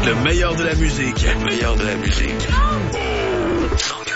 Le meilleur de la musique. Le meilleur de la musique. 181.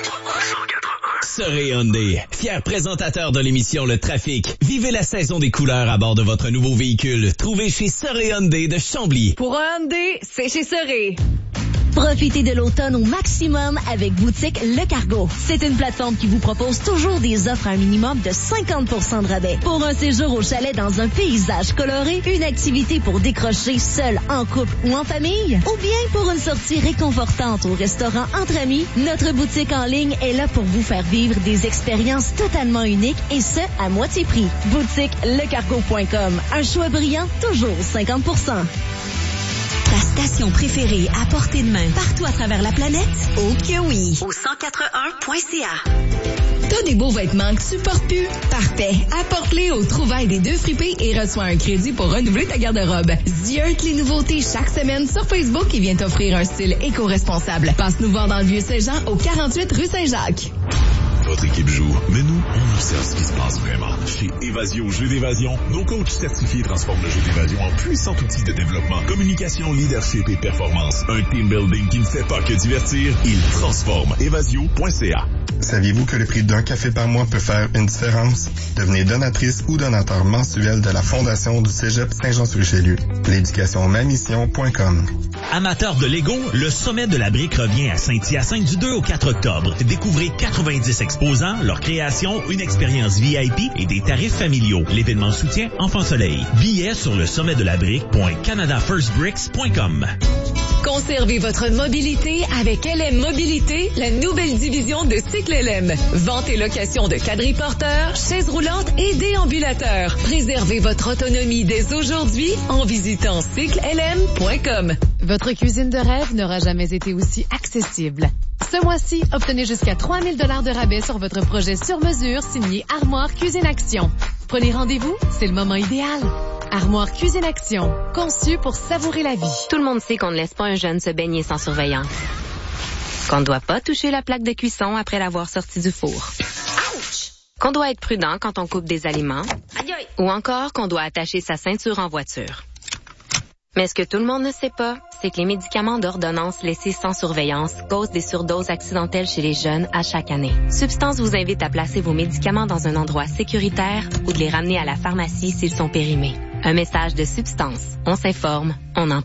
Sorey Hyundai, fier présentateur de l'émission Le Trafic. Vivez la saison des couleurs à bord de votre nouveau véhicule. Trouvez chez Sorey Hyundai de Chambly. Pour un Hyundai, c'est chez Sorey. Profitez de l'automne au maximum avec Boutique Le Cargo. C'est une plateforme qui vous propose toujours des offres à un minimum de 50% de rabais. Pour un séjour au chalet dans un paysage coloré, une activité pour décrocher seul, en couple ou en famille, ou bien pour une sortie réconfortante au restaurant entre amis, notre boutique en ligne est là pour vous faire vivre des expériences totalement uniques et ce, à moitié prix. BoutiqueLeCargo.com. Un choix brillant, toujours 50%. Ta station préférée à portée de main partout à travers la planète? Oh que oui! Au 181.ca. T'as des beaux vêtements que tu portes plus? Parfait! Apporte-les aux trouvailles des deux fripés et reçois un crédit pour renouveler ta garde-robe. Zieurt les nouveautés chaque semaine sur Facebook et vient t'offrir un style éco-responsable. Passe nous voir dans le Vieux-Saint-Jean au 48 rue Saint-Jacques. Votre équipe joue, mais nous, on observe ce qui se passe vraiment. Chez Évasion Jeux d'évasion, nos coachs certifiés transforment le jeu d'évasion en puissant outil de développement, communication, leadership et performance. Un team building qui ne fait pas que divertir, il transforme. Evasio.ca. Saviez-vous que le prix d'un café par mois peut faire une différence? Devenez donatrice ou donateur mensuel de la Fondation du Cégep Saint-Jean-sur-Richelieu. L'éducationmamission.com. Amateurs de Lego, le sommet de la brique revient à Saint-Hyacinthe du 2 au 4 octobre. Découvrez 90 exposants, leur création, une expérience VIP et des tarifs familiaux. L'événement soutient Enfant Soleil. Billets sur le sommetdelabrique.canadafirstbricks.com. Conservez votre mobilité avec LM Mobilité, la nouvelle division de Cycle LM. Vente et location de quadriporteurs, chaises roulantes et déambulateurs. Préservez votre autonomie dès aujourd'hui en visitant cyclelm.com. Votre cuisine de rêve n'aura jamais été aussi accessible. Ce mois-ci, obtenez jusqu'à 3 000 $ de rabais sur votre projet sur mesure signé Armoire Cuisine Action. Prenez rendez-vous, c'est le moment idéal. Armoire Cuisine Action, conçu pour savourer la vie. Tout le monde sait qu'on ne laisse pas un jeune se baigner sans surveillance. Qu'on ne doit pas toucher la plaque de cuisson après l'avoir sorti du four. Ouch! Qu'on doit être prudent quand on coupe des aliments. Aïe aïe! Ou encore qu'on doit attacher sa ceinture en voiture. Mais ce que tout le monde ne sait pas, c'est que les médicaments d'ordonnance laissés sans surveillance causent des surdoses accidentelles chez les jeunes à chaque année. Substance vous invite à placer vos médicaments dans un endroit sécuritaire ou de les ramener à la pharmacie s'ils sont périmés. Un message de Substance. On s'informe, on en parle.